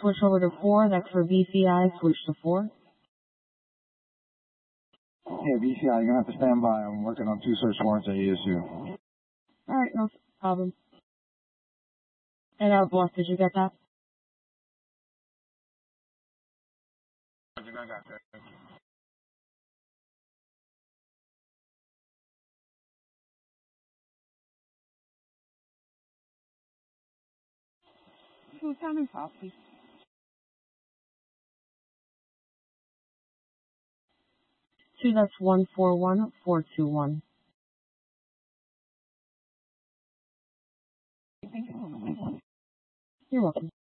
switch over to 4. That's for VCI. Switch to 4. Yeah, VCI, you're going to have to stand by. I'm working on 2 search warrants at ESU. All right, no problem. And boss, did you get that? I got that. Who's down in South, please? Two, that's 141421. Thank you. You're welcome.